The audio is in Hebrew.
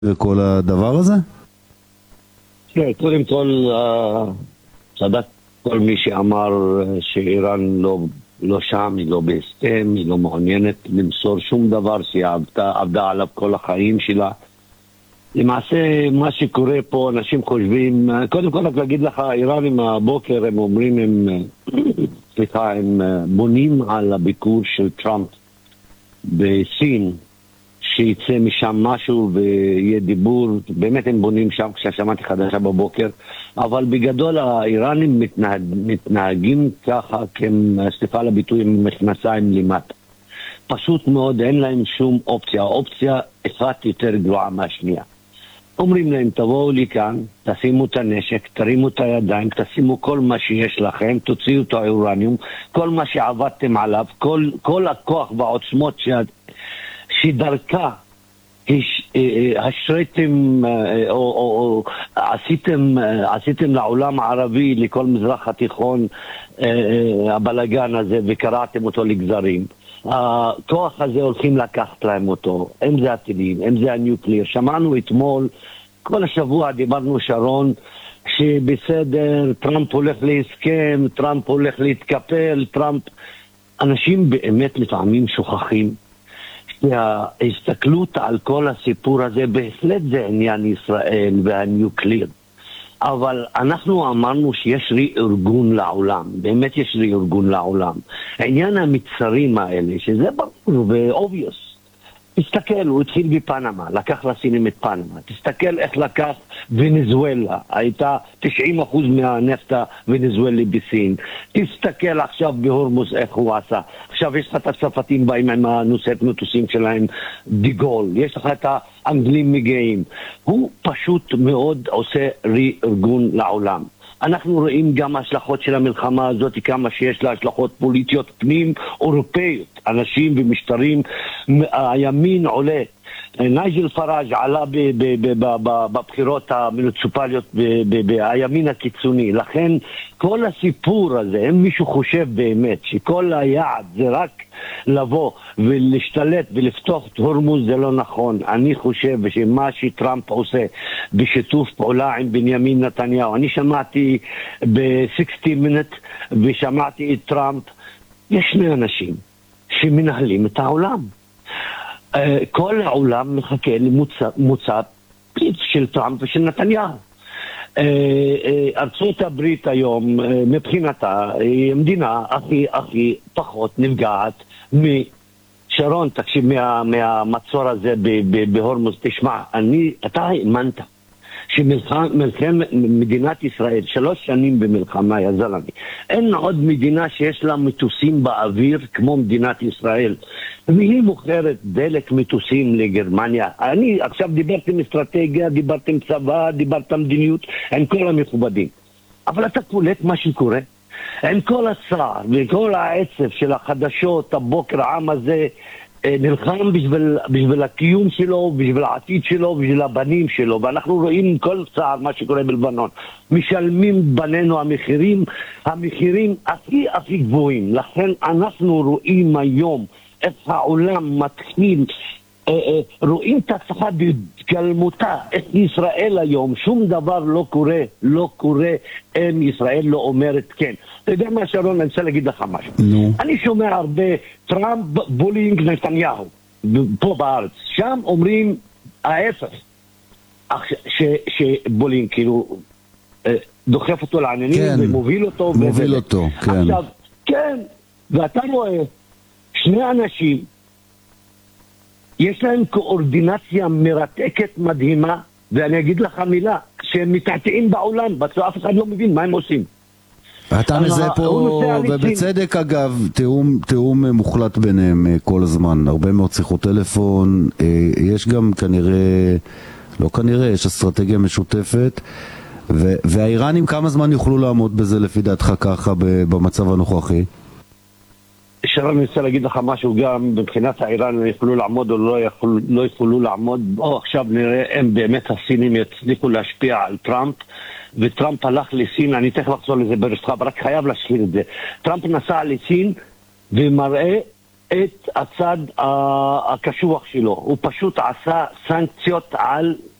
וכל הדבר הזה? כן, קודם כל צדק כל מי שאמר שאיראן לא שם, היא לא בהסכם, היא לא מעוניינת למסור שום דבר שהיא עבדה עליו כל החיים שלה. למעשה מה שקורה פה, אנשים חושבים, קודם כל רק להגיד לך, האיראנים הבוקר הם אומרים, הם בונים על הביקור של טראמפ בסין, שיצא משם משהו ויהיה דיבור, באמת הם בונים שם, כששמעתי חדשה בבוקר, אבל בגדול האיראנים מתנהגים ככה, סליחה לביטוי, עם מכנסיים למטה. פשוט מאוד, אין להם שום אופציה, האופציה אחת יותר גרועה מהשנייה. אומרים להם, תבואו לי כאן, תשימו את הנשק, תרימו את הידיים, תשימו כל מה שיש לכם, תוציאו את האורניום, כל מה שעבדתם עליו, כל הכוח והעוצמות שדרכה השריתם או עשיתם לעולם הערבי, לכל מזרח התיכון, הבלגן הזה, וקרעתם אותו לגזרים. הכוח הזה הולכים לקחת להם אותו, אם זה הטילים, אם זה הניוקליר. שמענו אתמול, כל השבוע דיברנו שרון, שבסדר, טראמפ הולך להסכם, טראמפ הולך להתקפל, אנשים באמת לפעמים שוכחים שההסתכלות על כל הסיפור הזה בהחלט זה עניין ישראל והניוקליר, אבל אנחנו אמרנו שיש רי-ארגון לעולם, באמת יש רי-ארגון לעולם. עניין המצרים האלה, שזה ברור ו-obvious, תסתכל, הוא התחיל בפנמה, לקח לסינים את פנמה, תסתכל איך לקח ונזואלה, הייתה 90% מהנפט הוונזואלי בסין, תסתכל עכשיו בהורמוס איך הוא עשה, עכשיו יש לך את הצרפתים באים עם הנושאת מטוסים שלהם דיגול, יש לך את האנגלים מגיעים, הוא פשוט מאוד עושה רי-ארגון לעולם. אנחנו רואים גם השלכות של המלחמה הזאת, כמה שיש לה השלכות פוליטיות פנים אירופאיות, אנשים ומשטרים, הימין עולה, נייג'ל פראג' עלה בבחירות המוניציפליות בימין הקיצוני. לכן כל הסיפור הזה, אם מישהו חושב באמת שכל היעד זה רק לבוא ולהשתלט ולפתוח את הורמוז, זה לא נכון. אני חושב שמה שטראמפ עושה בשיתוף פעולה עם בנימין נתניהו, אני שמעתי ב-60 Minutes ושמעתי את טראמפ, יש שני אנשים שמנהלים את העולם. כל העולם מחכה למוצא של טראמפ ושל נתניהו. ארצות הברית היום מבחינתה היא המדינה הכי פחות נפגעת שרון, תקשיב, מהמצור הזה בהורמוז. תשמע, אתה האמנת שמדינת ישראל 3 שנים במלחמה, יא זלמי, אין עוד מדינה שיש לה מטוסים באוויר כמו מדינת ישראל, והיא מוכרת דלק מטוסים לגרמניה. אני עכשיו דיברתם אסטרטגיה, דיברתם צבא, דיברתם מדיניות עם כל המכובדים, אבל אתה קולט מה שקורה עם כל הצער וכל העצב של החדשות הבוקר. העם הזה נלחם בשביל הקיום שלו, בשביל העתיד שלו, בשביל הבנים שלו, ואנחנו רואים כל צער מה שקורה בלבנון. משלמים בנינו המחירים הכי גבוהים. לכן אנחנו רואים היום איך העולם מתחיל, רואים את הצלחה בגלמותה, את ישראל היום. שום דבר לא קורה אם ישראל לא אומרת כן. אתה יודע מה, שרון, אני רוצה להגיד לך משהו. אני שומע הרבה טראמפ בולינג נתניהו פה בארץ, שם אומרים ההפך, שבולינג כאילו דוחף אותו לעניינים ומוביל אותו, מוביל אותו, כן. עכשיו, כן, ואתה רואה שני אנשים יש להם קואורדינציה מרתקת מדהימה, ואני אגיד לך מילה, שהם מתעתעים בעולם, בצורה אף אחד לא מבין מה הם עושים. אתה מזה פה, ובצדק אגב, תיאום מוחלט ביניהם כל הזמן, הרבה מאוד שיחות טלפון, יש גם כנראה, לא כנראה, יש אסטרטגיה משותפת, והאיראנים כמה זמן יוכלו לעמוד בזה לפי דעתך ככה במצב הנוכחי? שרון, אני רוצה להגיד לך משהו גם, מבחינת האיראנים יוכלו לעמוד או לא יוכלו לעמוד. עכשיו נראה אם באמת הסינים יצליחו להשפיע על טראמפ, וטראמפ הלך לסין, אני תכף לחזור לזה ברשתך, רק חייב להשחיל את זה. טראמפ נסע לסין ומראה את הצד הקשוח שלו. הוא פשוט עשה סנקציות על